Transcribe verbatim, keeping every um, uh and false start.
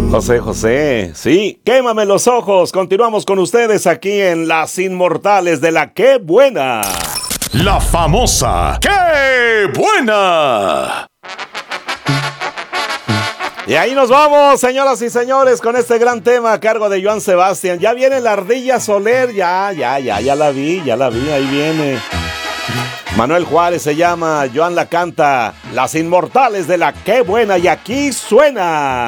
José José, sí, quémame los ojos. Continuamos con ustedes aquí en Las Inmortales de la Qué Buena. La famosa ¡Qué Buena! Y ahí nos vamos, señoras y señores, con este gran tema a cargo de Joan Sebastián. Ya viene la Ardilla Soler, ya, ya, ya, ya la vi, ya la vi, ahí viene. Manuel Juárez se llama, Joan la canta, Las Inmortales de la Qué Buena, y aquí suena.